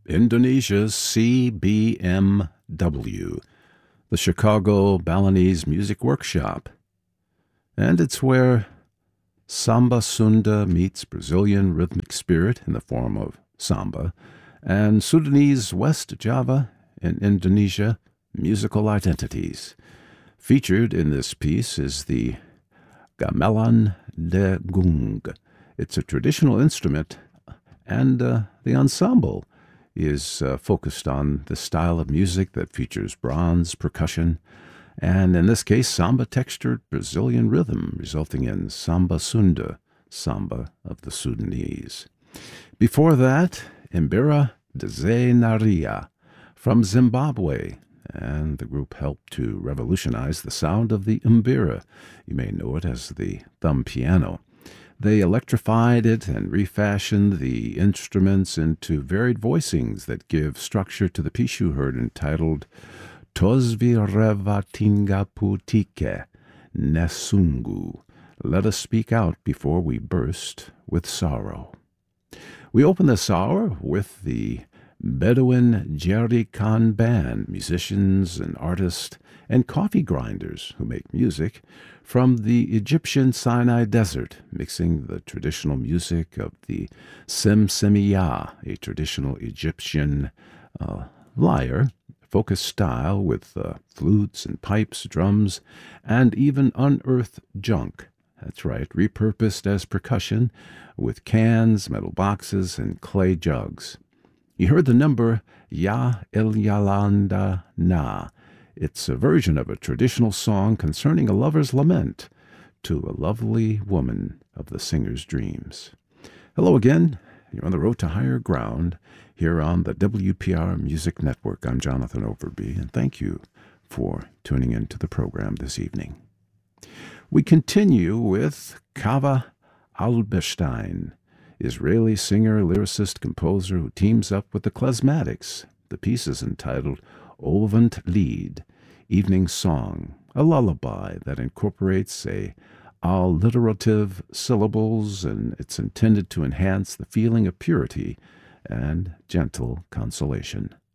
Indonesia's CBMW, the Chicago Balinese Music Workshop. And it's where Samba Sunda meets Brazilian rhythmic spirit in the form of samba, and Sudanese West Java and Indonesia musical identities. Featured in this piece is the Gamelan Dengung. It's a traditional instrument, and the ensemble is focused on the style of music that features bronze percussion, and in this case, samba-textured Brazilian rhythm, resulting in Samba Sunda, samba of the Sudanese. Before that, Imbira Dezenaria from Zimbabwe, and the group helped to revolutionize the sound of the umbira. You may know it as the thumb piano. They electrified it and refashioned the instruments into varied voicings that give structure to the piece you heard, entitled Tosvi Reva Tingaputike Nesungu. Let us speak out before we burst with sorrow. We open this hour with the Bedouin Jerry Khan Band, musicians and artists and coffee grinders who make music from the Egyptian Sinai Desert, mixing the traditional music of the Semsemiya, a traditional Egyptian lyre, folk style with flutes and pipes, drums, and even unearthed junk. That's right, repurposed as percussion with cans, metal boxes, and clay jugs. You heard the number Ya El Yalanda Na. It's a version of a traditional song concerning a lover's lament to a lovely woman of the singer's dreams. Hello again. You're on the road to higher ground here on the WPR Music Network. I'm Jonathan Overby, and thank you for tuning into the program this evening. We continue with Kava Alberstein, Israeli singer, lyricist, composer who teams up with the Klezmatics. The piece is entitled Ovent Lied, Evening Song, a lullaby that incorporates alliterative syllables, and it's intended to enhance the feeling of purity and gentle consolation.